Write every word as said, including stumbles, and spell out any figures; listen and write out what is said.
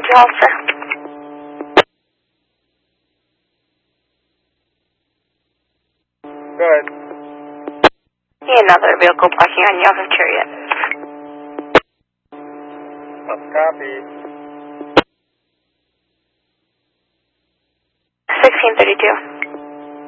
you, officer. Go ahead. Another vehicle parking on Yahoo Chariot. Copy. sixteen thirty-two.